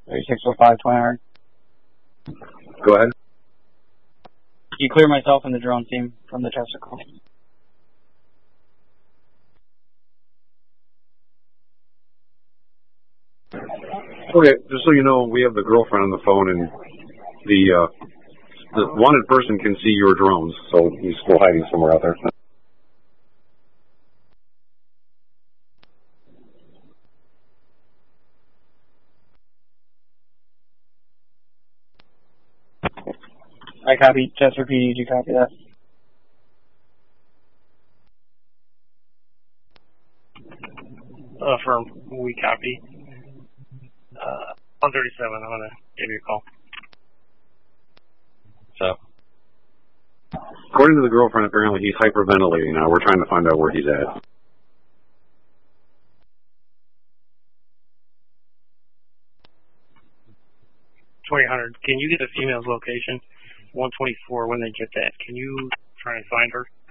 3605 2000. Go ahead. You clear myself and the drone team from the testicle. Okay, just so you know, we have the girlfriend on the phone, and the wanted person can see your drones, so he's still hiding somewhere out there. I copy. Chester PD, did you copy that? Affirm. We copy. 137, I'm going to give you a call. So. According to the girlfriend, apparently he's hyperventilating now. We're trying to find out where he's at. Can you get the female's location? 124, when they get that, can you try and find her?